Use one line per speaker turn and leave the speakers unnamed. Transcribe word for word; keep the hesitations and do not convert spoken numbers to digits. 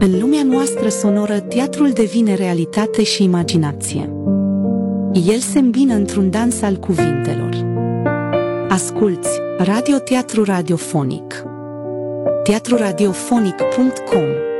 În lumea noastră sonoră, teatrul devine realitate și imaginație. El se îmbină într-un dans al cuvintelor. Asculți Radio Teatru Radiofonic. teatru radiofonic punct com